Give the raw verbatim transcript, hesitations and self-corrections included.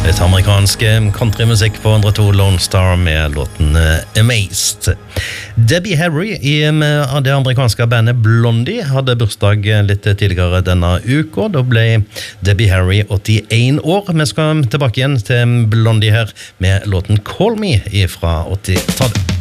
Litt amerikansk countrymusikk på hundre og to Lone Star med låten Amazed. Debbie Harry i det amerikanske bandet Blondie hadde bursdag litt tidligere denne uka. Da ble Debbie Harry åttien år. Vi skal tilbake igjen til Blondie her med låten Call Me fra åttitallet.